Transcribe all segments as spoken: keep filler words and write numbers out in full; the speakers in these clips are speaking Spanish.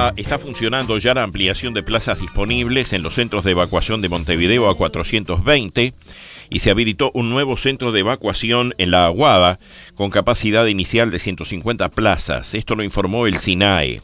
la, está funcionando ya la ampliación de plazas disponibles en los centros de evacuación de Montevideo a cuatrocientos veinte y se habilitó un nuevo centro de evacuación en La Aguada con capacidad inicial de ciento cincuenta plazas. Esto lo informó el SINAE.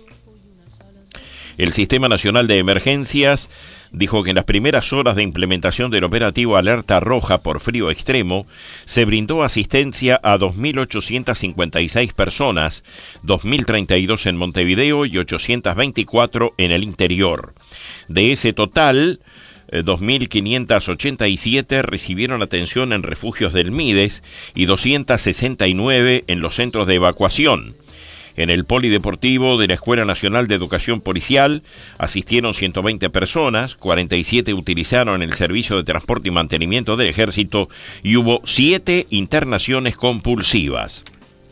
El Sistema Nacional de Emergencias dijo que en las primeras horas de implementación del operativo Alerta Roja por frío extremo, se brindó asistencia a dos mil ochocientas cincuenta y seis personas, dos mil treinta y dos en Montevideo y ochocientas veinticuatro en el interior. De ese total, dos mil quinientas ochenta y siete recibieron atención en refugios del MIDES y doscientas sesenta y nueve en los centros de evacuación. En el polideportivo de la Escuela Nacional de Educación Policial asistieron ciento veinte personas, cuarenta y siete utilizaron el servicio de transporte y mantenimiento del Ejército y hubo siete internaciones compulsivas.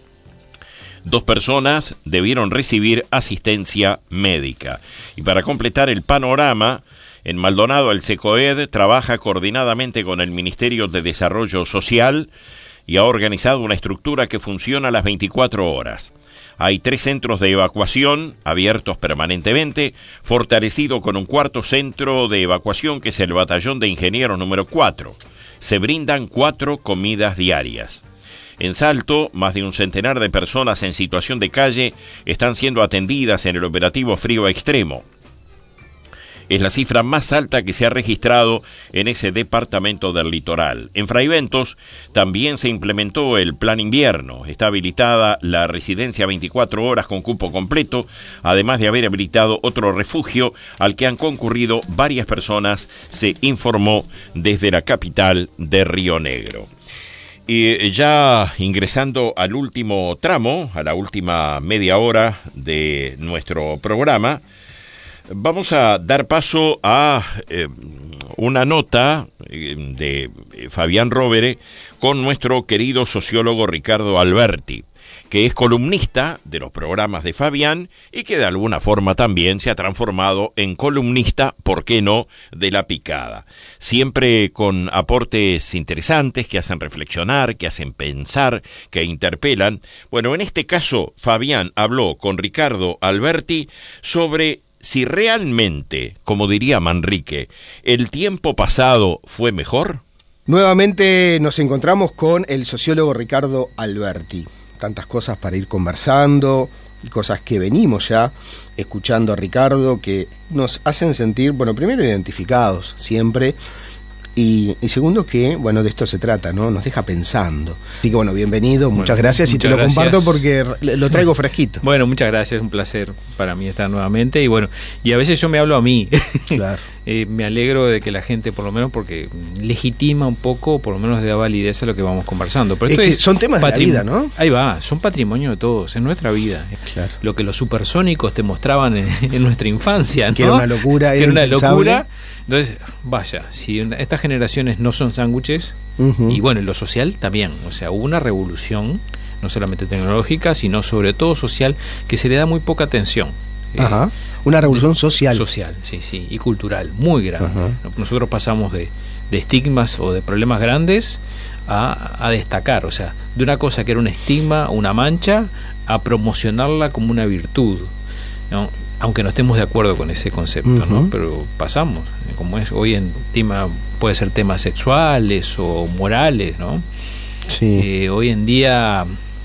Dos personas debieron recibir asistencia médica. Y para completar el panorama, en Maldonado el SECOED trabaja coordinadamente con el Ministerio de Desarrollo Social y ha organizado una estructura que funciona las veinticuatro horas. Hay tres centros de evacuación abiertos permanentemente, fortalecido con un cuarto centro de evacuación que es el Batallón de Ingenieros número cuatro. Se brindan cuatro comidas diarias. En Salto, más de un centenar de personas en situación de calle están siendo atendidas en el operativo Frío Extremo. Es la cifra más alta que se ha registrado en ese departamento del litoral. En Fraiventos también se implementó el plan invierno. Está habilitada la residencia veinticuatro horas con cupo completo, además de haber habilitado otro refugio al que han concurrido varias personas, se informó desde la capital de Río Negro. Y ya ingresando al último tramo, a la última media hora de nuestro programa, vamos a dar paso a eh, una nota eh, de Fabián Rovere con nuestro querido sociólogo Ricardo Alberti, que es columnista de los programas de Fabián y que de alguna forma también se ha transformado en columnista, ¿por qué no?, de La Picada. Siempre con aportes interesantes que hacen reflexionar, que hacen pensar, que interpelan. Bueno, en este caso, Fabián habló con Ricardo Alberti sobre si realmente, como diría Manrique, el tiempo pasado fue mejor. Nuevamente nos encontramos con el sociólogo Ricardo Alberti. Tantas cosas para ir conversando y cosas que venimos ya escuchando a Ricardo que nos hacen sentir, bueno, primero identificados siempre y, y segundo que, bueno, de esto se trata, ¿no? Nos deja pensando. Así que, bueno, bienvenido, bueno, muchas gracias muchas y te lo gracias. comparto porque lo traigo fresquito. Bueno, muchas gracias, es un placer para mí estar nuevamente y bueno, y a veces yo me hablo a mí. Claro. eh, me alegro de que la gente, por lo menos, porque legitima un poco, por lo menos le da validez a lo que vamos conversando. Pero es esto que es son temas de la vida, ¿no? Ahí va, son patrimonio de todos, en nuestra vida. Claro. Lo que los supersónicos te mostraban en, en nuestra infancia, ¿no? Que era una locura, que era una locura. Entonces, vaya, si estas generaciones no son sándwiches, uh-huh. y bueno, en lo social también, o sea, hubo una revolución, no solamente tecnológica, sino sobre todo social, que se le da muy poca atención. Ajá. Eh, una revolución social. Social, sí, sí, y cultural, muy grande. Uh-huh. Nosotros pasamos de, de estigmas o de problemas grandes a, a destacar, o sea, de una cosa que era un estigma, una mancha, a promocionarla como una virtud, ¿no? Aunque no estemos de acuerdo con ese concepto, uh-huh. ¿no? Pero pasamos, como es hoy en tema, puede ser temas sexuales o morales, ¿no? Sí. Eh, hoy en día,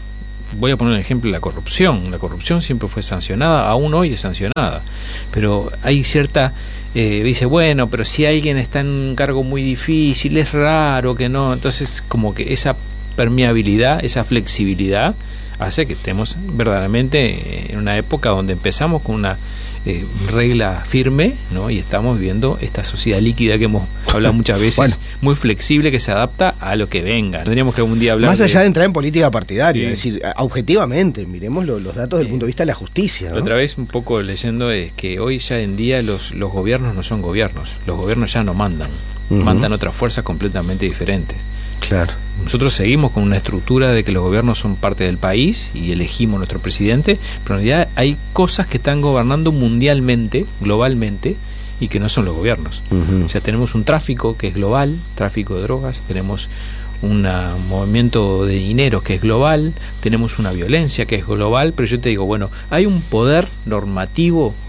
voy a poner un ejemplo, la corrupción. La corrupción siempre fue sancionada, aún hoy es sancionada. Pero hay cierta, eh, dice, bueno, pero si alguien está en un cargo muy difícil, es raro que no. Entonces, como que esa permeabilidad, esa flexibilidad, hace que estemos verdaderamente en una época donde empezamos con una eh, regla firme, ¿no? Y estamos viendo esta sociedad líquida que hemos hablado muchas veces, bueno, muy flexible, que se adapta a lo que venga. Tendríamos que algún día hablar más allá de, de entrar en política partidaria, sí. Es decir, objetivamente, miremos lo, los datos desde el punto de vista de la justicia, ¿no? Otra vez un poco leyendo es que hoy ya en día los, los gobiernos no son gobiernos, los gobiernos ya no mandan, uh-huh. mandan otras fuerzas completamente diferentes. Claro. Nosotros seguimos con una estructura de que los gobiernos son parte del país y elegimos nuestro presidente, pero en realidad hay cosas que están gobernando mundialmente, globalmente, y que no son los gobiernos. Uh-huh. O sea, tenemos un tráfico que es global, tráfico de drogas, tenemos un movimiento de dinero que es global, tenemos una violencia que es global, pero yo te digo, bueno, hay un poder normativo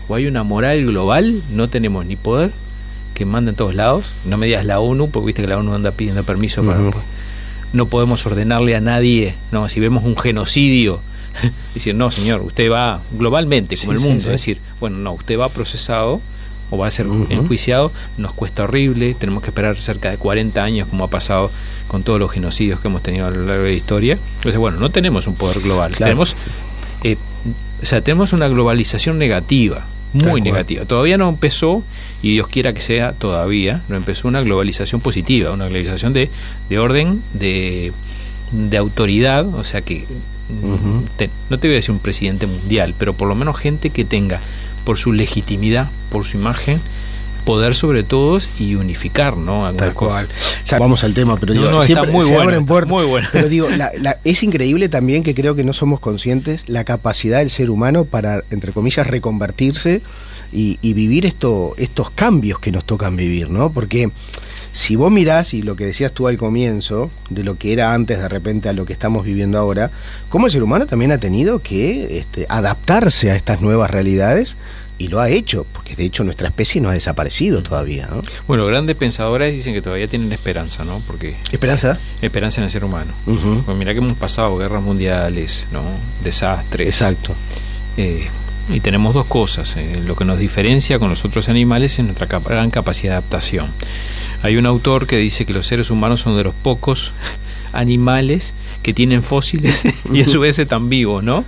o hay una moral global, no tenemos ni poder que manda en todos lados. No me digas la ONU, porque viste que la ONU anda pidiendo permiso para... Uh-huh. No podemos ordenarle a nadie, no, si vemos un genocidio, decir, no señor, usted va globalmente, como sí, el mundo, sí, sí. decir, bueno, no, usted va procesado o va a ser uh-huh. enjuiciado, nos cuesta horrible, tenemos que esperar cerca de cuarenta años, como ha pasado con todos los genocidios que hemos tenido a lo largo de la historia. Entonces, bueno, no tenemos un poder global, claro. tenemos, eh, o sea, tenemos una globalización negativa, muy negativa. Todavía no empezó, y Dios quiera que sea todavía, no empezó una globalización positiva, una globalización de, de orden, de, de autoridad, o sea que, uh-huh. te, no te voy a decir un presidente mundial, pero por lo menos gente que tenga, por su legitimidad, por su imagen, poder sobre todos y unificar, ¿no? Tal cual. O sea, vamos al tema, pero digo, no, no, siempre muy se bueno, abren puertas. Muy bueno. Pero digo, la, la, es increíble también que creo que no somos conscientes la capacidad del ser humano para, entre comillas, reconvertirse y, y vivir esto, estos cambios que nos tocan vivir, ¿no? Porque si vos mirás, y lo que decías tú al comienzo, de lo que era antes de repente a lo que estamos viviendo ahora, cómo el ser humano también ha tenido que este, adaptarse a estas nuevas realidades. Y lo ha hecho, porque de hecho nuestra especie no ha desaparecido todavía, ¿no? Bueno, grandes pensadores dicen que todavía tienen esperanza, ¿no? Porque ¿Esperanza? Esperanza en el ser humano. Uh-huh. Pues mira que hemos pasado guerras mundiales, ¿no? Desastres. Exacto. Eh, y tenemos dos cosas. Eh, lo que nos diferencia con los otros animales es nuestra cap- gran capacidad de adaptación. Hay un autor que dice que los seres humanos son de los pocos animales que tienen fósiles y a su vez están vivos, ¿no?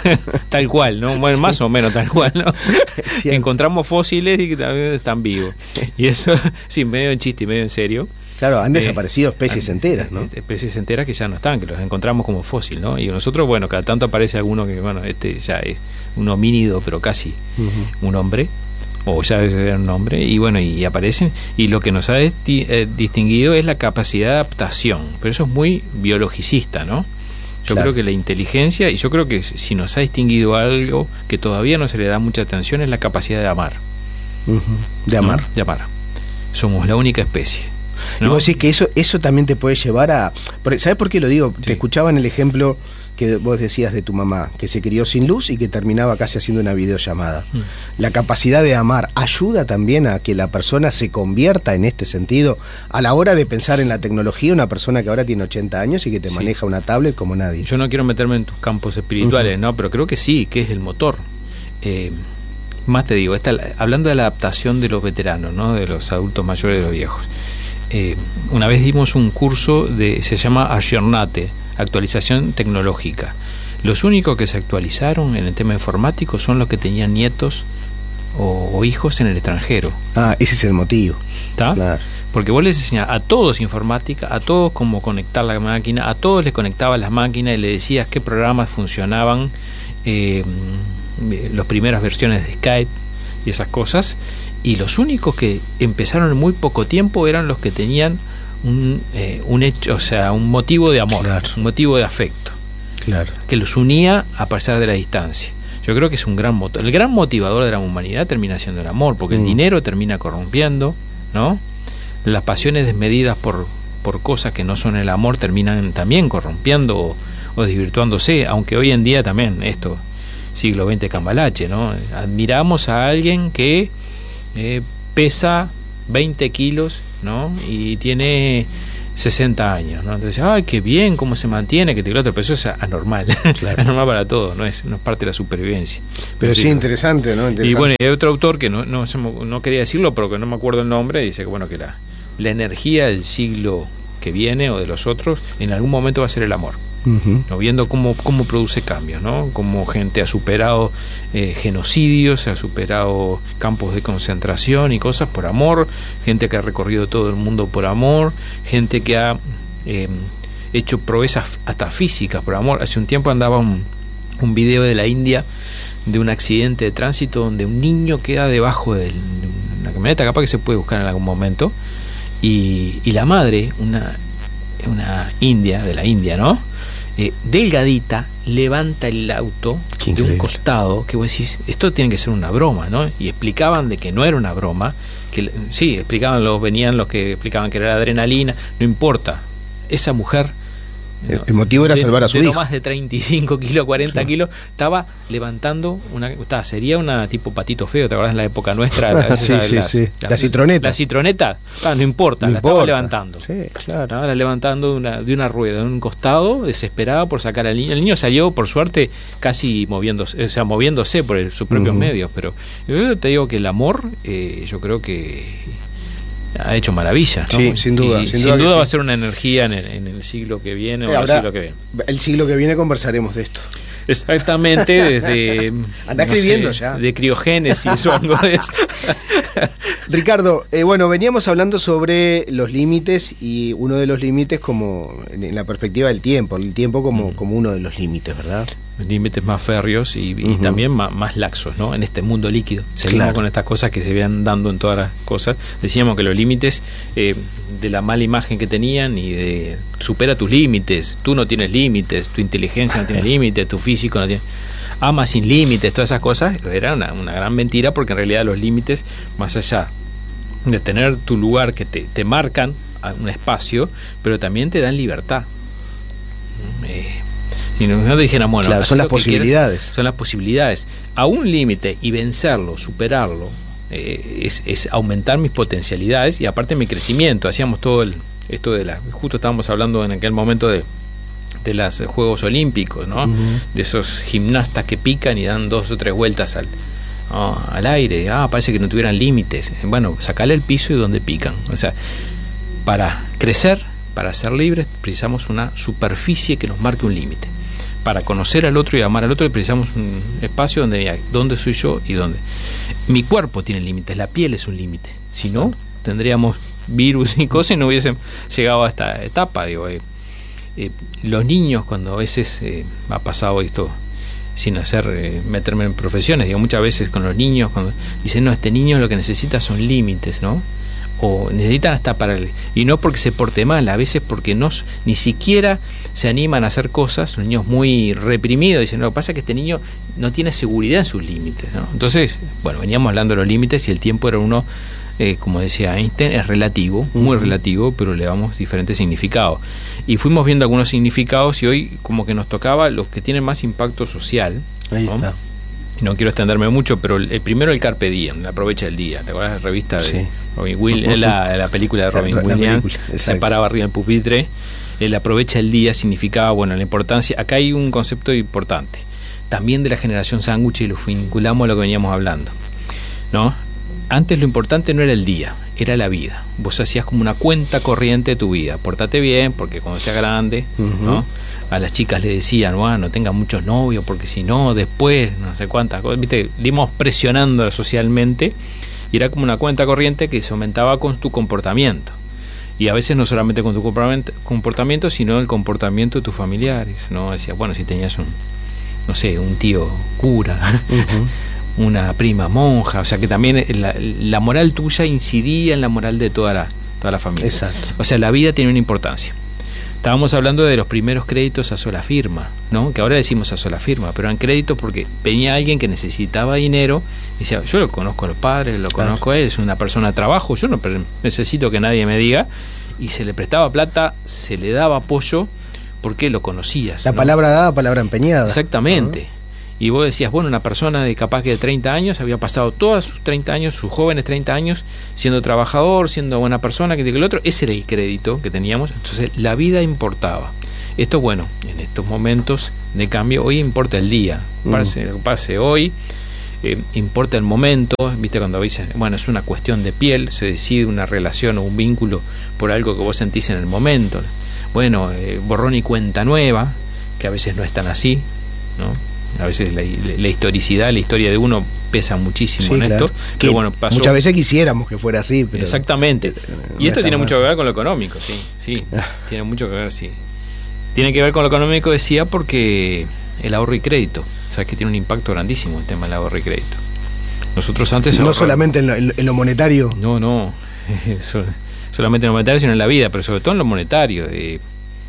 Tal cual, ¿no? Bueno, sí. Más o menos tal cual, ¿no? Sí. Encontramos fósiles y que también están vivos. Y eso, sí, medio en chiste y medio en serio. Claro, han desaparecido eh, especies enteras, ¿no? Especies enteras que ya no están, que los encontramos como fósil, ¿no? Y nosotros, bueno, cada tanto aparece alguno que, bueno, este ya es un homínido, pero casi uh-huh. un hombre, o ya es un hombre, y bueno, y aparecen, y lo que nos ha esti- eh, distinguido es la capacidad de adaptación, pero eso es muy biologicista, ¿no? Yo claro. creo que la inteligencia, y yo creo que si nos ha distinguido algo que todavía no se le da mucha atención, es la capacidad de amar. Uh-huh. ¿De amar? ¿No? De amar. Somos la única especie, ¿no? Y vos decís que eso, eso también te puede llevar a... ¿Sabés por qué lo digo? Sí. Te escuchaba en el ejemplo que vos decías de tu mamá, que se crió sin luz y que terminaba casi haciendo una videollamada. Mm. La capacidad de amar ayuda también a que la persona se convierta en este sentido a la hora de pensar en la tecnología, una persona que ahora tiene ochenta años y que te sí. maneja una tablet como nadie. Yo no quiero meterme en tus campos espirituales, uh-huh. no, pero creo que sí, que es el motor. Eh, más te digo, esta, hablando de la adaptación de los veteranos, ¿no? De los adultos mayores, de los viejos. Eh, una vez dimos un curso de, se llama Aggiornate, actualización tecnológica. Los únicos que se actualizaron en el tema informático son los que tenían nietos o, o hijos en el extranjero. Ah, ese es el motivo. ¿Está? Claro. Porque vos les enseñás a todos informática, a todos cómo conectar la máquina, a todos les conectabas las máquinas y le decías qué programas funcionaban, eh, las primeras versiones de Skype y esas cosas. Y los únicos que empezaron en muy poco tiempo eran los que tenían un, eh, un hecho, o sea, un motivo de amor, claro. un motivo de afecto, claro. que los unía a pesar de la distancia. Yo creo que es un gran motor. El gran motivador de la humanidad termina siendo el amor, porque mm. el dinero termina corrompiendo, ¿no? Las pasiones desmedidas por, por cosas que no son el amor terminan también corrompiendo o, o desvirtuándose, aunque hoy en día también esto, siglo veinte cambalache, ¿no? Admiramos a alguien que eh, pesa veinte kilos, ¿no? Y tiene sesenta años, ¿no? Entonces, ay, qué bien, cómo se mantiene, que te lo otro, pero eso es anormal, claro. anormal para todos, no es, no es parte de la supervivencia. Pero sí, sí interesante, ¿no? Interesante. Y bueno, hay otro autor que no, no, no quería decirlo, pero que no me acuerdo el nombre, dice que bueno, que la, la energía del siglo que viene o de los otros, en algún momento va a ser el amor. Uh-huh. ¿No? Viendo cómo, cómo produce cambios, ¿no? Cómo gente ha superado eh, genocidios, ha superado campos de concentración y cosas por amor, gente que ha recorrido todo el mundo por amor, gente que ha eh, hecho proezas hasta físicas por amor. Hace un tiempo andaba un, un video de la India de un accidente de tránsito donde un niño queda debajo de una camioneta, capaz que se puede buscar en algún momento, y, y la madre, una, una india, de la India, ¿no? Eh, delgadita, levanta el auto de un costado, que vos decís, esto tiene que ser una broma, ¿no? Y explicaban de que no era una broma, que sí, explicaban, los, venían los que explicaban que era la adrenalina, no importa, esa mujer El, el motivo era de, salvar a su de hijo. No más de treinta y cinco kilos, cuarenta kilos, estaba levantando una, está, sería una tipo patito feo, ¿te acordás en la época nuestra? La, sí, esa, sí, las, sí. Las, la citroneta. La citroneta, ah, no importa, no la importa. estaba levantando. Sí, claro. Estaba levantando de una, de una rueda, de un costado, desesperada por sacar al niño. El niño salió, por suerte, casi moviéndose, o sea, moviéndose por el, sus propios uh-huh. medios, pero yo te digo que el amor, eh, yo creo que ha hecho maravillas, ¿no? Sí, sin duda. Y sin sin duda, duda va sí. a ser una energía en el, en el siglo que viene eh, o en habrá, el siglo que viene. El siglo que viene conversaremos de esto. Exactamente, desde... Anda no escribiendo sé, ya. De criogénesis o algo de eso. Ricardo, eh, bueno, veníamos hablando sobre los límites y uno de los límites como en la perspectiva del tiempo, el tiempo como, mm. como uno de los límites, ¿verdad? Límites más férreos y, y uh-huh. también más, más laxos, ¿no? En este mundo líquido. Seguimos claro. con estas cosas que se vean dando en todas las cosas. Decíamos que los límites eh, de la mala imagen que tenían y de supera tus límites, tú no tienes límites, tu inteligencia no tiene límites, tu físico no tiene... Ama sin límites, todas esas cosas, era una, una gran mentira porque en realidad los límites, más allá de tener tu lugar que te, te marcan un espacio, pero también te dan libertad. Eh, Si no, no te dijeran, bueno, claro, son las posibilidades. Quieres, son las posibilidades. A un límite y vencerlo, superarlo, eh, es, es aumentar mis potencialidades y aparte mi crecimiento. Hacíamos todo el, esto de la. Justo estábamos hablando en aquel momento de, de los Juegos Olímpicos, ¿no? Uh-huh. De esos gimnastas que pican y dan dos o tres vueltas al, oh, al aire. Ah, parece que no tuvieran límites. Bueno, sacarle el piso y donde pican. O sea, para crecer, para ser libres, precisamos una superficie que nos marque un límite. Para conocer al otro y amar al otro precisamos un espacio donde hay dónde soy yo y dónde. Mi cuerpo tiene límites, la piel es un límite. Si no, tendríamos virus y cosas y no hubiesen llegado a esta etapa. Digo, eh, eh, los niños, cuando a veces eh, ha pasado esto sin hacer eh, meterme en profesiones, digo, muchas veces con los niños, cuando dicen, no, este niño lo que necesita son límites, ¿no? O necesitan hasta para el, y no porque se porte mal, a veces porque no ni siquiera se animan a hacer cosas, son niños muy reprimidos, dicen, lo que pasa es que este niño no tiene seguridad en sus límites, ¿no? Entonces, bueno, veníamos hablando de los límites y el tiempo era uno, eh, como decía Einstein, es relativo, muy uh-huh. relativo, pero le damos diferentes significados. Y fuimos viendo algunos significados y hoy como que nos tocaba los que tienen más impacto social. Ahí ¿no? está. No quiero extenderme mucho, pero el, el primero el Carpe Diem, la aprovecha el día. ¿Te acuerdas de la revista de sí. Robin Williams? La, la película de Robin la, Williams, la se paraba arriba del pupitre. El aprovecha el día significaba, bueno, la importancia. Acá hay un concepto importante, también de la generación sándwich, y lo vinculamos a lo que veníamos hablando, ¿no? Antes lo importante no era el día, era la vida. Vos hacías como una cuenta corriente de tu vida. Pórtate bien, porque cuando seas grande, uh-huh. ¿no? A las chicas le decían, bueno, no tengan muchos novios, porque si no, después, no sé cuántas cosas, viste, le íbamos presionando socialmente, y era como una cuenta corriente que se aumentaba con tu comportamiento. Y a veces no solamente con tu comportamiento, sino el comportamiento de tus familiares, ¿no? Decía, bueno, si tenías un, no sé, un tío cura, uh-huh. una prima monja, o sea que también la, la moral tuya incidía en la moral de toda la, toda la familia. Exacto. O sea, la vida tiene una importancia. Estábamos hablando de los primeros créditos a sola firma, ¿no? Que ahora decimos a sola firma, pero eran créditos porque venía alguien que necesitaba dinero y decía, yo lo conozco a los padres, lo claro. conozco a él, es una persona de trabajo, yo no necesito que nadie me diga, y se le prestaba plata, se le daba apoyo porque lo conocías. La ¿no? palabra dada, palabra empeñada. Exactamente. Uh-huh. Y vos decías, bueno, una persona de capaz que de treinta años había pasado todos sus treinta años, sus jóvenes treinta años, siendo trabajador, siendo buena persona, que el otro, ese era el crédito que teníamos. Entonces la vida importaba. Esto, bueno, en estos momentos de cambio, hoy importa el día, uh-huh. pase lo que pase hoy, eh, importa el momento, viste cuando dicen, bueno, es una cuestión de piel, se decide una relación o un vínculo por algo que vos sentís en el momento. Bueno, eh, borrón y cuenta nueva, que a veces no es tan así, ¿no? A veces la, la historicidad, la historia de uno pesa muchísimo, sí, en claro. esto. Pero bueno, pasó. Muchas veces quisiéramos que fuera así. Pero exactamente. No y esto tiene mucho así. que ver con lo económico, sí, sí. tiene mucho que ver, sí. Tiene que ver con lo económico, decía, porque el ahorro y crédito. Sabes que tiene un impacto grandísimo el tema del ahorro y crédito. Nosotros antes... No ahorramos, solamente en lo, en lo monetario. No, no. solamente en lo monetario, sino en la vida, pero sobre todo en lo monetario. Eh,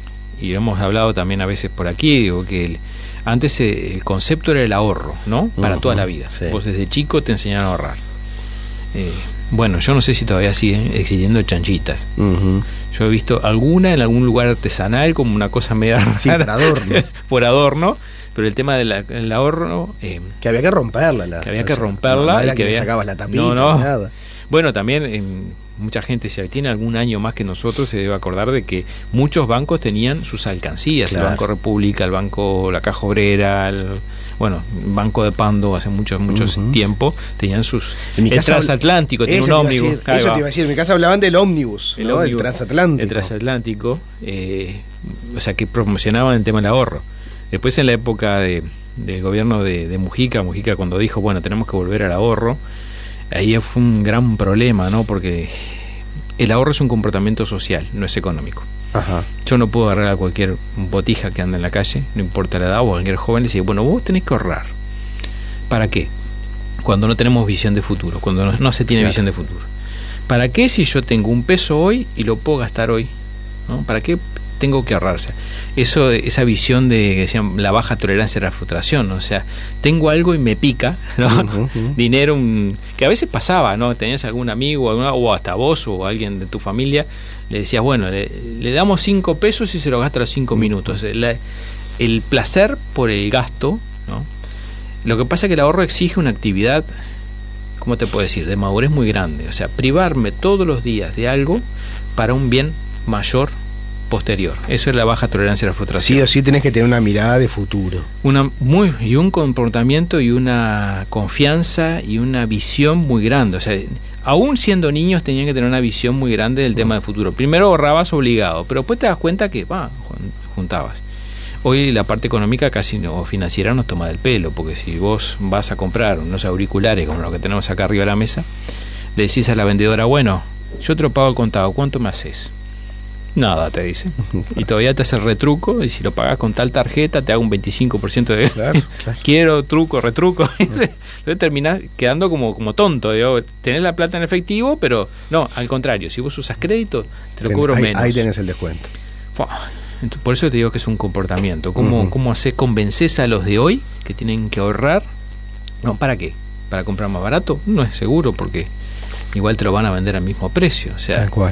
y hemos hablado también a veces por aquí, digo que... El, antes eh, el concepto era el ahorro, ¿no? Para uh-huh, toda la vida. Sí. Vos desde chico te enseñaron a ahorrar. Eh, Bueno, yo no sé si todavía siguen existiendo chanchitas. Uh-huh. Yo he visto alguna en algún lugar artesanal, como una cosa media sí, por adorno. por adorno, pero el tema del de ahorro... Eh, que había que romperla. La, que había que romperla. No, no y que le había, sacabas la tapita, no, no. nada. Bueno, también eh, mucha gente, si tiene algún año más que nosotros, se debe acordar de que muchos bancos tenían sus alcancías. Claro. El Banco República, el Banco La Caja Obrera, el... Bueno, Banco de Pando hace mucho, mucho uh-huh. tiempo tenían sus... En mi el casa, transatlántico, tiene un ómnibus. Decir, eso te iba a decir, en mi casa hablaban del ómnibus, el, ¿no? ómnibus, el transatlántico. El transatlántico, eh, o sea, que promocionaban el tema del ahorro. Después en la época de, del gobierno de, de Mujica, Mujica cuando dijo, bueno, tenemos que volver al ahorro, ahí fue un gran problema, ¿no? Porque el ahorro es un comportamiento social, no es económico. Ajá. Yo no puedo agarrar a cualquier botija que anda en la calle, no importa la edad, o a cualquier joven, y decir, bueno, vos tenés que ahorrar. ¿Para qué? Cuando no tenemos visión de futuro, cuando no, no se tiene claro. visión de futuro. ¿Para qué si yo tengo un peso hoy y lo puedo gastar hoy? ¿No? ¿Para qué tengo que ahorrar? O sea, eso, esa visión de que decían la baja tolerancia a la frustración, ¿no? O sea, tengo algo y me pica, ¿no? Uh-huh, uh-huh. Dinero, un, que a veces pasaba, ¿no? Tenías algún amigo, alguna, o hasta vos o alguien de tu familia, le decías, bueno, le, le damos cinco pesos y se lo gasta a los cinco minutos. La, el placer por el gasto, ¿no? Lo que pasa es que el ahorro exige una actividad, ¿cómo te puedo decir?, de madurez muy grande. O sea, privarme todos los días de algo para un bien mayor posterior. Eso es la baja tolerancia a la frustración. Sí o sí tenés que tener una mirada de futuro. Una muy y un comportamiento y una confianza y una visión muy grande. O sea, aún siendo niños tenían que tener una visión muy grande del tema del futuro. Primero ahorrabas obligado, pero después te das cuenta que va, juntabas. Hoy la parte económica casi no, o financiera nos toma del pelo, porque si vos vas a comprar unos auriculares como los que tenemos acá arriba de la mesa, le decís a la vendedora, bueno, yo te lo pago al contado, ¿cuánto me haces? Nada, te dice. Y todavía te hace el retruco, y si lo pagas con tal tarjeta te hago un veinticinco por ciento de... Claro, claro. Quiero truco, retruco. Entonces terminás quedando como, como tonto. Digo, tenés la plata en efectivo, pero no, al contrario, si vos usas crédito, te lo Ten, cobro ahí, menos. Ahí tenés el descuento. Entonces, por eso te digo que es un comportamiento. ¿Cómo, uh-huh. cómo hacer, convences a los de hoy que tienen que ahorrar? No, ¿para qué? ¿Para comprar más barato? No es seguro, porque igual te lo van a vender al mismo precio. O sea, tal cual.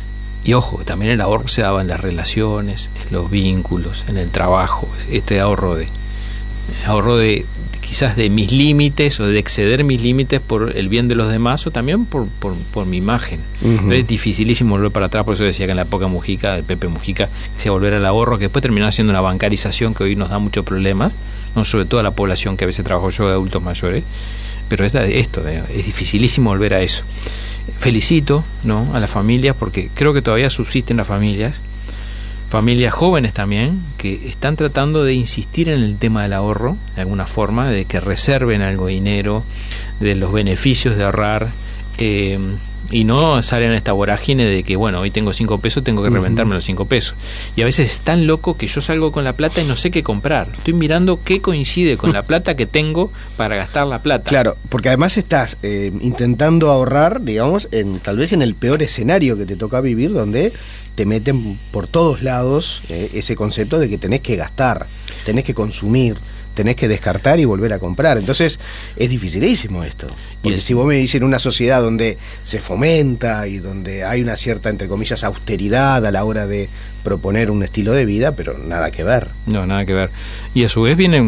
Y ojo, también el ahorro se daba en las relaciones, en los vínculos, en el trabajo. Este ahorro de ahorro de quizás de mis límites o de exceder mis límites por el bien de los demás o también por, por, por mi imagen. Uh-huh. Es dificilísimo volver para atrás, por eso decía que en la época Mujica, de Pepe Mujica, decía volver al ahorro, que después terminó siendo una bancarización que hoy nos da muchos problemas, no sobre todo a la población que a veces trabajo yo de adultos mayores, pero es esto, es dificilísimo volver a eso. Felicito, ¿no?, a las familias, porque creo que todavía subsisten las familias, familias jóvenes también, que están tratando de insistir en el tema del ahorro, de alguna forma, de que reserven algo de dinero, de los beneficios de ahorrar, eh, y no salen a esta vorágine de que, bueno, hoy tengo cinco pesos, tengo que reventarme uh-huh. los cinco pesos. Y a veces es tan loco que yo salgo con la plata y no sé qué comprar. Estoy mirando qué coincide con la plata que tengo para gastar la plata. Claro, porque además estás eh, intentando ahorrar, digamos, en tal vez en el peor escenario que te toca vivir, donde te meten por todos lados eh, ese concepto de que tenés que gastar, tenés que consumir, tenés que descartar y volver a comprar. Entonces es dificilísimo esto, porque si vos me dices en una sociedad donde se fomenta y donde hay una cierta, entre comillas, austeridad a la hora de proponer un estilo de vida, pero nada que ver. No, nada que ver. Y a su vez viene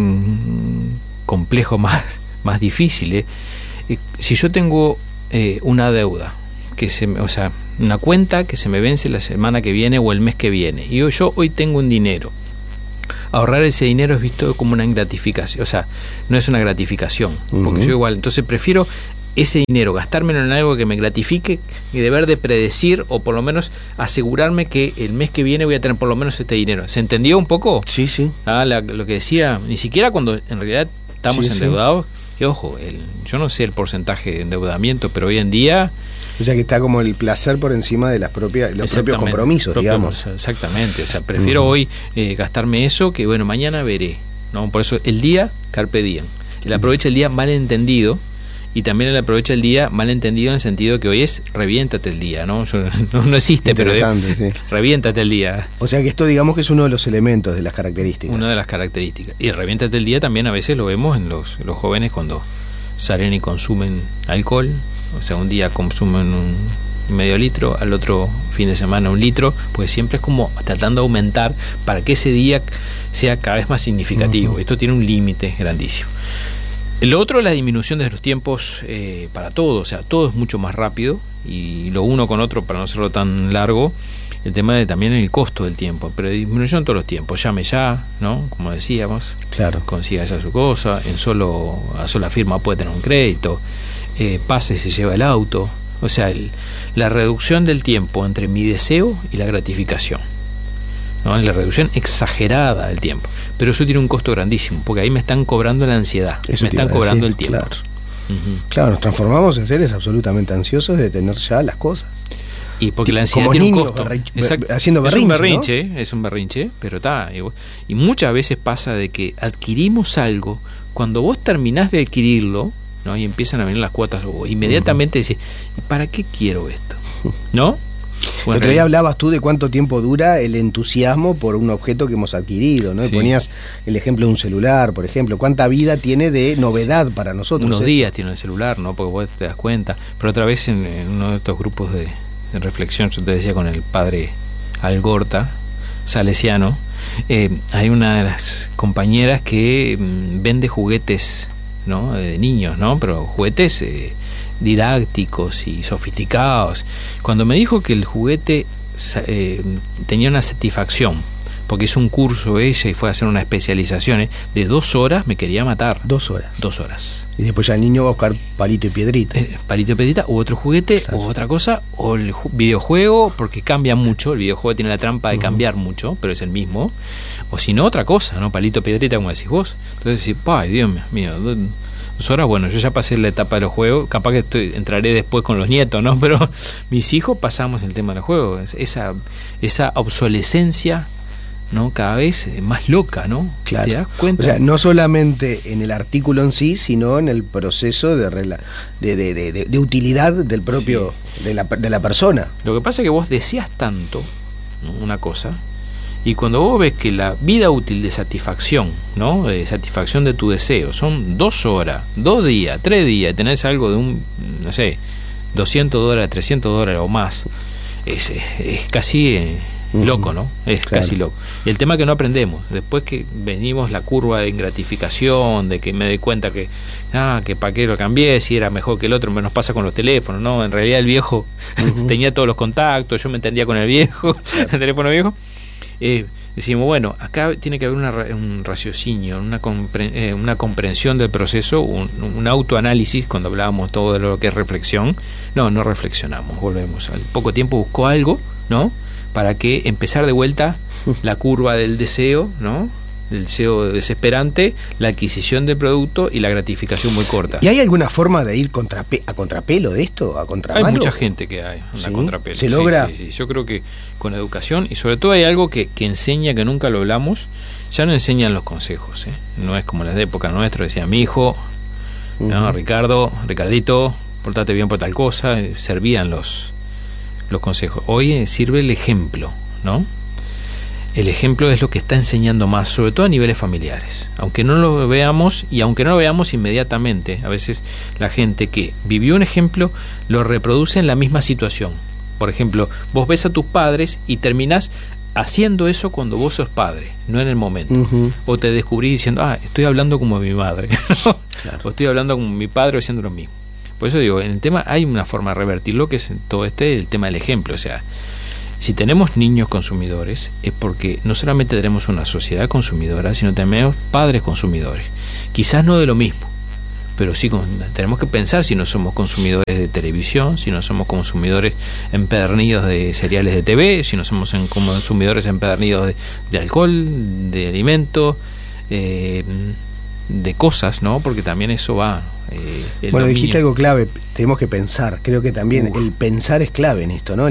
un complejo más, más difícil, ¿eh? Si yo tengo eh, una deuda que se me, o sea, una cuenta que se me vence la semana que viene o el mes que viene, y yo, yo hoy tengo un dinero, ahorrar ese dinero es visto como una gratificación, o sea, no es una gratificación, uh-huh. porque yo igual, entonces prefiero ese dinero, gastármelo en algo que me gratifique y deber de predecir o por lo menos asegurarme que el mes que viene voy a tener por lo menos este dinero. ¿Se entendió un poco? Sí, sí. Ah, la, lo que decía, ni siquiera cuando en realidad estamos sí, endeudados, sí. Y ojo, el, yo no sé el porcentaje de endeudamiento, pero hoy en día... O sea que está como el placer por encima de las propias, los propios compromisos, propio, digamos. Exactamente, o sea, prefiero uh-huh. hoy eh, gastarme eso que, bueno, mañana veré, ¿no? Por eso el día, carpe diem. El aprovecha el día mal entendido, y también el aprovecha el día mal entendido en el sentido que hoy es reviéntate el día, ¿no? No, no existe, pero de, sí. reviéntate el día. O sea que esto, digamos, que es uno de los elementos, de las características. Una de las características. Y el reviéntate el día también a veces lo vemos en los, los jóvenes cuando salen y consumen alcohol, O sea, un día consumen un medio litro, al otro fin de semana un litro, pues siempre es como tratando de aumentar para que ese día sea cada vez más significativo. Uh-huh. Esto tiene un límite grandísimo. Lo otro es la disminución de los tiempos eh, para todo, o sea, todo es mucho más rápido, y lo uno con otro, para no hacerlo tan largo, el tema de también el costo del tiempo, pero disminución en todos los tiempos. Llame ya, ¿no? Como decíamos, claro, consiga ya su cosa, en solo a sola firma puede tener un crédito, eh, pase y se lleva el auto. O sea, el, la reducción del tiempo entre mi deseo y la gratificación, ¿no? La reducción exagerada del tiempo. Pero eso tiene un costo grandísimo, porque ahí me están cobrando la ansiedad, eso me están cobrando decir, el tiempo. Claro. Uh-huh. Claro, nos transformamos en seres absolutamente ansiosos de tener ya las cosas. Y porque la ansiedad como tiene niños, un costo. berri- Exacto. haciendo berrinche, es un berrinche, ¿no? es un berrinche, pero está. Y, y muchas veces pasa de que adquirimos algo, cuando vos terminás de adquirirlo, ¿no? Y empiezan a venir las cuotas, o inmediatamente decís, ¿para qué quiero esto? ¿No? Bueno, el otro día hablabas tú de cuánto tiempo dura el entusiasmo por un objeto que hemos adquirido, ¿no? Sí. Y ponías el ejemplo de un celular, por ejemplo. ¿Cuánta vida tiene de novedad para nosotros? Unos esto? días tiene el celular, ¿no? Porque vos te das cuenta. Pero otra vez en, en uno de estos grupos de, de reflexión, yo te decía con el padre Algorta, salesiano, eh, hay una de las compañeras que mmm, vende juguetes, ¿no? De niños, ¿no? Pero juguetes eh, didácticos y sofisticados. Cuando me dijo que el juguete eh, tenía una satisfacción, porque hizo un curso ella y fue a hacer una especialización de dos horas, me quería matar. Dos horas. Dos horas. Y después ya el niño va a buscar palito y piedrita. Eh, palito y piedrita, u otro juguete, claro, o otra cosa, o el videojuego, porque cambia mucho. El videojuego tiene la trampa de uh-huh. cambiar mucho, pero es el mismo. O si no, otra cosa, ¿no? Palito y piedrita, como decís vos. Entonces decís, ay, Dios mío, dos horas, bueno, yo ya pasé la etapa de los juegos, capaz que estoy, entraré después con los nietos, ¿no? Pero mis hijos pasamos el tema de los juegos. Esa, esa obsolescencia, ¿no? Cada vez más loca, ¿no? Claro. ¿Te das cuenta? O sea, no solamente en el artículo en sí, sino en el proceso de, rela- de, de, de, de, de utilidad del propio, sí, de, la, de la persona. Lo que pasa es que vos deseas tanto, ¿no? Una cosa, y cuando vos ves que la vida útil de satisfacción, ¿no? De satisfacción de tu deseo, son dos horas, dos días, tres días, y tenés algo de un, no sé, doscientos dólares, trescientos dólares o más, es, es, es casi... Eh, loco, ¿no? Es claro, casi loco. Y el tema es que no aprendemos. Después que venimos la curva de gratificación, de que me doy cuenta que, ah, que para qué lo cambié, si era mejor que el otro, nos pasa con los teléfonos, ¿no? En realidad el viejo uh-huh. tenía todos los contactos, yo me entendía con el viejo, claro, el teléfono viejo. Eh, decimos, bueno, acá tiene que haber una, un raciocinio, una, compre, eh, una comprensión del proceso, un, un autoanálisis, cuando hablábamos todo de lo que es reflexión. No, no reflexionamos, volvemos. Al poco tiempo buscó algo, ¿no? Para que empezar de vuelta la curva del deseo, ¿no? Del deseo desesperante, la adquisición del producto y la gratificación muy corta. ¿Y hay alguna forma de ir contrape- a contrapelo de esto? ¿A contramano? Hay mucha gente que hay ¿Sí? a contrapelo. ¿Se logra? Sí, sí, sí. Yo creo que con educación, y sobre todo hay algo que, que enseña, que nunca lo hablamos, ya no enseñan los consejos, ¿eh? No es como las de época nuestra, decía mi hijo, uh-huh. ¿no? Ricardo, Ricardito, portate bien por tal cosa, servían los... los consejos. Hoy sirve el ejemplo, ¿no? El ejemplo es lo que está enseñando más, sobre todo a niveles familiares. Aunque no lo veamos, y aunque no lo veamos inmediatamente, a veces la gente que vivió un ejemplo lo reproduce en la misma situación. Por ejemplo, vos ves a tus padres y terminás haciendo eso cuando vos sos padre, no en el momento. Uh-huh. O te descubrís diciendo, ah, estoy hablando como mi madre. Claro. O estoy hablando como mi padre haciendo lo mismo. Por eso digo, en el tema hay una forma de revertirlo, que es todo este, el tema del ejemplo. O sea, si tenemos niños consumidores, es porque no solamente tenemos una sociedad consumidora, sino también padres consumidores. Quizás no de lo mismo, pero sí tenemos que pensar si no somos consumidores de televisión, si no somos consumidores empedernidos de cereales de T V, si no somos en consumidores empedernidos de, de alcohol, de alimentos, eh, de cosas, ¿no? Porque también eso va... Eh, bueno, dominio. Dijiste algo clave, tenemos que pensar, creo que también Uf. el pensar es clave en esto, ¿no?